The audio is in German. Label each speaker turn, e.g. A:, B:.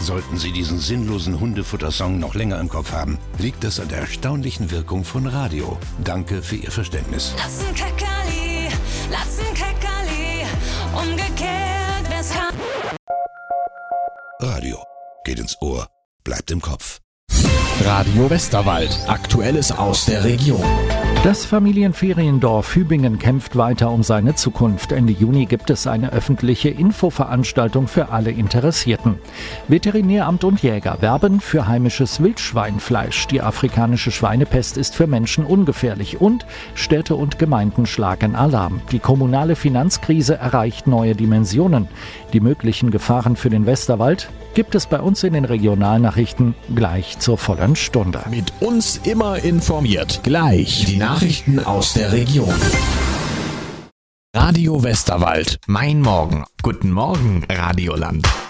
A: Sollten Sie diesen sinnlosen Hundefuttersong noch länger im Kopf haben, liegt das an der erstaunlichen Wirkung von Radio. Danke für Ihr Verständnis.
B: Latzenkackerli, umgekehrt wär's kann.
A: Radio geht ins Ohr, bleibt im Kopf.
C: Radio Westerwald. Aktuelles aus der Region.
D: Das Familienferiendorf Hübingen kämpft weiter um seine Zukunft. Ende Juni gibt es eine öffentliche Infoveranstaltung für alle Interessierten. Veterinäramt und Jäger werben für heimisches Wildschweinfleisch. Die afrikanische Schweinepest ist für Menschen ungefährlich und Städte und Gemeinden schlagen Alarm. Die kommunale Finanzkrise erreicht neue Dimensionen. Die möglichen Gefahren für den Westerwald gibt es bei uns in den Regionalnachrichten gleich zur vollen Stunde.
C: Mit uns immer informiert. Gleich die Nachrichten aus der Region. Radio Westerwald. Mein Morgen. Guten Morgen, Radioland.